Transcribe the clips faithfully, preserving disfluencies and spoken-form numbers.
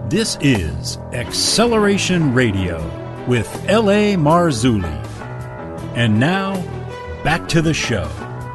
This is Acceleration Radio with L A. Marzulli. And now, back to the show.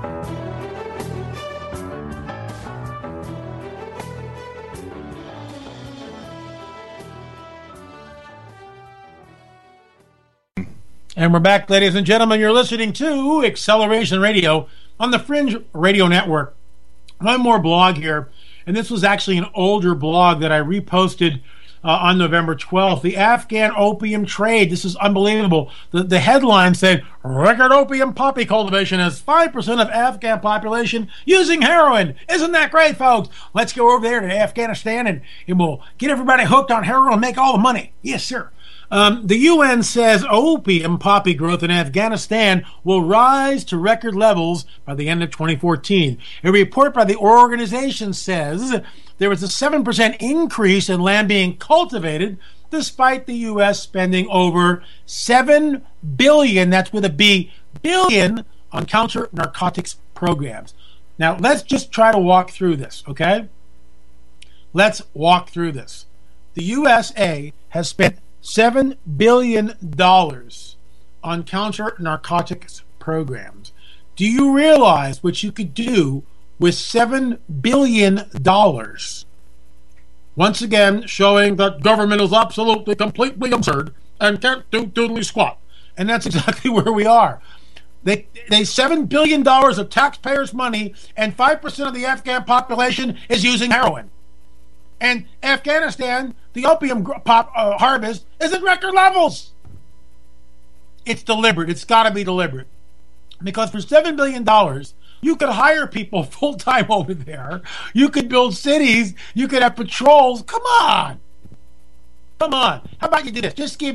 And we're back, ladies and gentlemen. You're listening to Acceleration Radio on the Fringe Radio Network. One more blog here, and this was actually an older blog that I reposted uh, on November twelfth. The Afghan opium trade. This is unbelievable. The, the headline said, record opium poppy cultivation has five percent of Afghan population using heroin. Isn't that great, folks? Let's go over there to Afghanistan, and, and we'll get everybody hooked on heroin and make all the money. Yes, sir. Um, the U N says opium poppy growth in Afghanistan will rise to record levels by the end of twenty fourteen. A report by the organization says there was a seven percent increase in land being cultivated despite the U S spending over seven billion dollars, that's with a B, billion, on counter-narcotics programs. Now, let's just try to walk through this, okay? Let's walk through this. The U S A has spent seven billion dollars on counter-narcotics programs. Do you realize what you could do with seven billion dollars? Once again, showing that government is absolutely, completely absurd and can't do doodly squat. And that's exactly where we are. They, they seven billion dollars of taxpayers' money, and five percent of the Afghan population is using heroin. And Afghanistan, the opium pop uh, harvest is at record levels. It's deliberate. It's got to be deliberate. Because for seven billion dollars, you could hire people full-time over there. You could build cities. You could have patrols. Come on. Come on. How about you do this? Just give